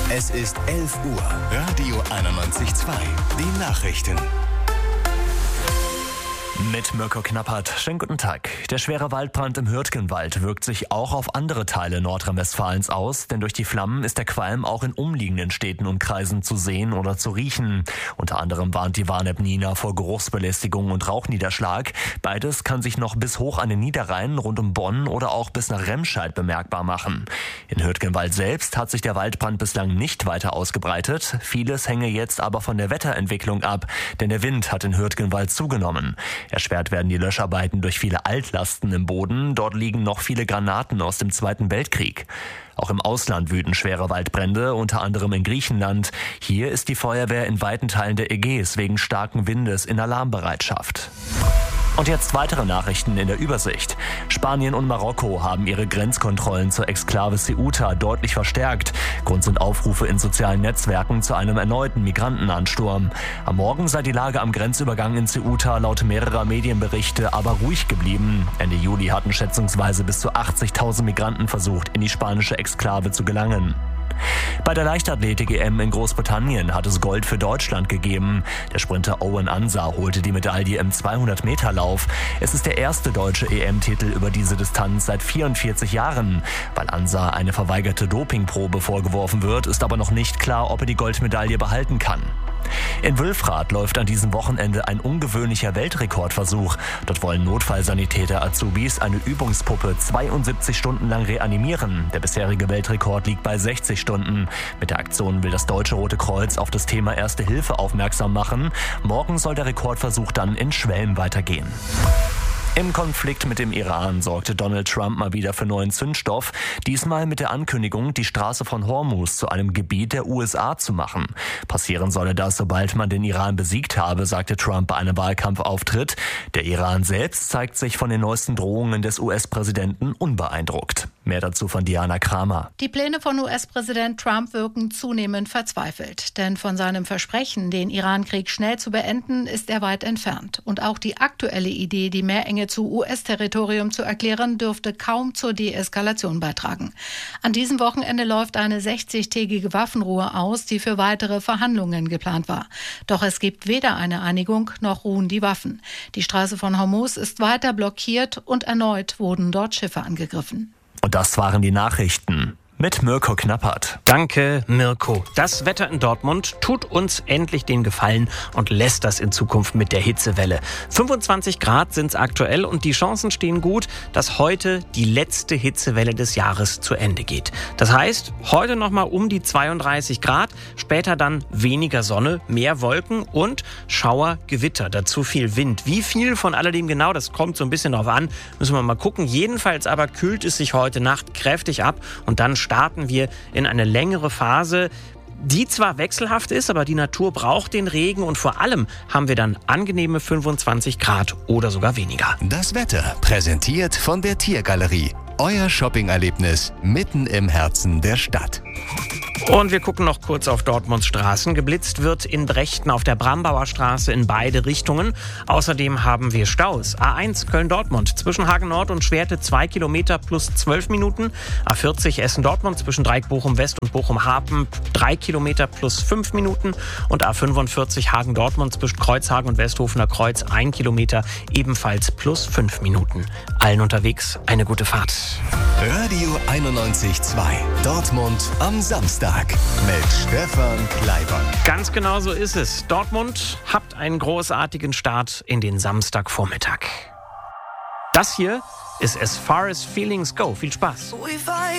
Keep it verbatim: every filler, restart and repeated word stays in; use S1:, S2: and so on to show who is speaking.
S1: Es ist elf Uhr. Radio einundneunzig Komma zwei. Die Nachrichten.
S2: Mit Mirko Knappert. Schönen guten Tag. Der schwere Waldbrand im Hürtgenwald wirkt sich auch auf andere Teile Nordrhein-Westfalens aus, denn durch die Flammen ist der Qualm auch in umliegenden Städten und Kreisen zu sehen oder zu riechen. Unter anderem warnt die Warn-App Nina vor Geruchsbelästigung und Rauchniederschlag. Beides kann sich noch bis hoch an den Niederrhein rund um Bonn oder auch bis nach Remscheid bemerkbar machen. In Hürtgenwald selbst hat sich der Waldbrand bislang nicht weiter ausgebreitet. Vieles hänge jetzt aber von der Wetterentwicklung ab, denn der Wind hat in Hürtgenwald zugenommen. Erschwert werden die Löscharbeiten durch viele Altlasten im Boden. Dort liegen noch viele Granaten aus dem Zweiten Weltkrieg. Auch im Ausland wüten schwere Waldbrände, unter anderem in Griechenland. Hier ist die Feuerwehr in weiten Teilen der Ägäis wegen starken Windes in Alarmbereitschaft. Und jetzt weitere Nachrichten in der Übersicht. Spanien und Marokko haben ihre Grenzkontrollen zur Exklave Ceuta deutlich verstärkt. Grund sind Aufrufe in sozialen Netzwerken zu einem erneuten Migrantenansturm. Am Morgen sei die Lage am Grenzübergang in Ceuta laut mehrerer Medienberichte aber ruhig geblieben. Ende Juli hatten schätzungsweise bis zu achtzigtausend Migranten versucht, in die spanische Exklave zu gelangen. Bei der Leichtathletik-E M in Großbritannien hat es Gold für Deutschland gegeben. Der Sprinter Owen Ansah holte die Medaille im zweihundert-Meter-Lauf. Es ist der erste deutsche E M-Titel über diese Distanz seit vierundvierzig Jahren. Weil Ansah eine verweigerte Dopingprobe vorgeworfen wird, ist aber noch nicht klar, ob er die Goldmedaille behalten kann. In Wülfrath läuft an diesem Wochenende ein ungewöhnlicher Weltrekordversuch. Dort wollen Notfallsanitäter Azubis eine Übungspuppe zweiundsiebzig Stunden lang reanimieren. Der bisherige Weltrekord liegt bei sechzig Stunden. Mit der Aktion will das Deutsche Rote Kreuz auf das Thema Erste Hilfe aufmerksam machen. Morgen soll der Rekordversuch dann in Schwelm weitergehen. Im Konflikt mit dem Iran sorgte Donald Trump mal wieder für neuen Zündstoff. Diesmal mit der Ankündigung, die Straße von Hormuz zu einem Gebiet der U S A zu machen. Passieren solle das, sobald man den Iran besiegt habe, sagte Trump bei einem Wahlkampfauftritt. Der Iran selbst zeigt sich von den neuesten Drohungen des U S-Präsidenten unbeeindruckt. Mehr dazu von Diana Kramer.
S3: Die Pläne von U S-Präsident Trump wirken zunehmend verzweifelt. Denn von seinem Versprechen, den Iran-Krieg schnell zu beenden, ist er weit entfernt. Und auch die aktuelle Idee, die Meerenge zu U S-Territorium zu erklären, dürfte kaum zur Deeskalation beitragen. An diesem Wochenende läuft eine sechzigtägige Waffenruhe aus, die für weitere Verhandlungen geplant war. Doch es gibt weder eine Einigung noch ruhen die Waffen. Die Straße von Hormuz ist weiter blockiert und erneut wurden dort Schiffe angegriffen.
S2: Und das waren die Nachrichten. Mit Mirko Knappert.
S4: Danke, Mirko. Das Wetter in Dortmund tut uns endlich den Gefallen und lässt das in Zukunft mit der Hitzewelle. fünfundzwanzig Grad sind es aktuell und die Chancen stehen gut, dass heute die letzte Hitzewelle des Jahres zu Ende geht. Das heißt, heute nochmal um die zweiunddreißig Grad, später dann weniger Sonne, mehr Wolken und Schauer, Gewitter, dazu viel Wind. Wie viel von alledem genau, das kommt so ein bisschen drauf an, müssen wir mal gucken. Jedenfalls aber kühlt es sich heute Nacht kräftig ab und dann starten wir in eine längere Phase, die zwar wechselhaft ist, aber die Natur braucht den Regen und vor allem haben wir dann angenehme fünfundzwanzig Grad oder sogar weniger.
S1: Das Wetter präsentiert von der Tiergalerie. Euer Shopping-Erlebnis mitten im Herzen der Stadt.
S4: Und wir gucken noch kurz auf Dortmunds Straßen. Geblitzt wird in Brechten auf der Brambauer Straße in beide Richtungen. Außerdem haben wir Staus. A eins Köln-Dortmund zwischen Hagen-Nord und Schwerte zwei Kilometer plus zwölf Minuten. A vierzig Essen-Dortmund zwischen Dreieck Bochum-West und Bochum-Hapen drei Kilometer plus fünf Minuten. Und A fünfundvierzig Hagen-Dortmund zwischen Kreuzhagen und Westhofener Kreuz ein Kilometer ebenfalls plus fünf Minuten. Allen unterwegs eine gute Fahrt.
S1: Radio einundneunzig Komma zwei. Dortmund am Samstag mit Stefan Kleiber.
S4: Ganz genau so ist es. Dortmund habt einen großartigen Start in den Samstagvormittag. Das hier ist As Far As Feelings Go. Viel Spaß.